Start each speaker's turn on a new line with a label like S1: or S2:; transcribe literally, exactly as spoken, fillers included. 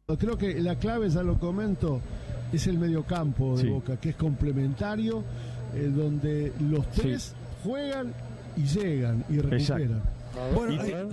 S1: Creo que la clave, ya lo comento, es el mediocampo de
S2: Sí.
S1: Boca, que es complementario, eh, donde los tres
S2: Sí.
S1: juegan y llegan y recuperan.
S3: Bueno,
S2: Y
S3: eh,